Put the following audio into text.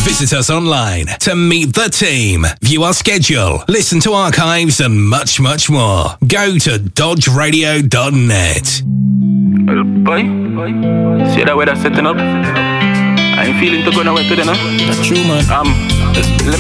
Visit us online to meet the team, view our schedule, listen to archives and much, much more. Go to dodgeradio.net. Well, boy, see that weather setting up? I ain't feeling to go nowhere today, no? That's true, man.